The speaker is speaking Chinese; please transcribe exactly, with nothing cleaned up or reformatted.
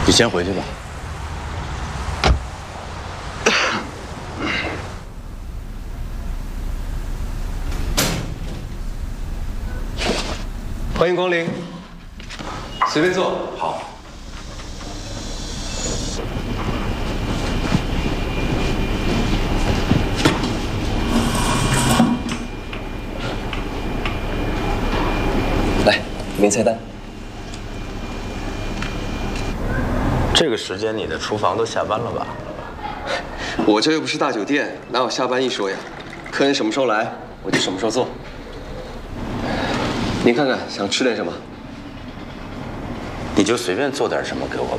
你先回去吧。 欢迎光临，随便坐。 好。 来，名菜单。 这个时间你的厨房都下班了吧？ 我这又不是大酒店，哪有下班一说呀？客人什么时候来，我就什么时候做。您看看想吃点什么？ 你就随便做点什么给我。